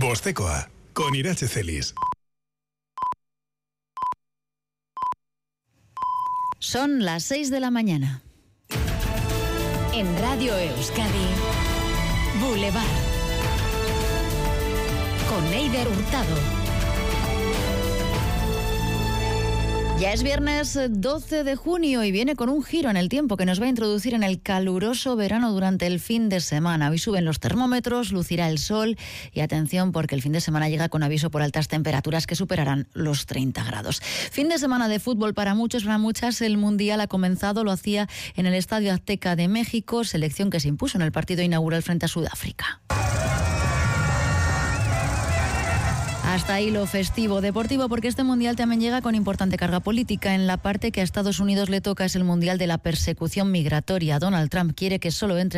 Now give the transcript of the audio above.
Bostekoa, con Irache Celis. Son las 6 de la mañana. En Radio Euskadi, Boulevard. Con Eider Hurtado. Ya es viernes 12 de junio y viene con un giro en el tiempo que nos va a introducir en el caluroso verano durante el fin de semana. Hoy suben los termómetros, lucirá el sol y atención porque el fin de semana llega con aviso por altas temperaturas que superarán los 30 grados. Fin de semana de fútbol para muchos, para muchas. El Mundial ha comenzado, lo hacía en el Estadio Azteca de México, selección que se impuso en el partido inaugural frente a Sudáfrica. Hasta ahí lo festivo. Deportivo, porque este Mundial también llega con importante carga política. En la parte que a Estados Unidos le toca es el Mundial de la persecución migratoria. Donald Trump quiere que solo entre